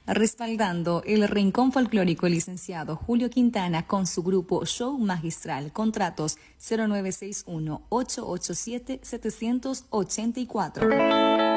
Respaldando el Rincón Folclórico, el licenciado Julio Quintana con su grupo Show Magistral. Contratos 0961-887-784.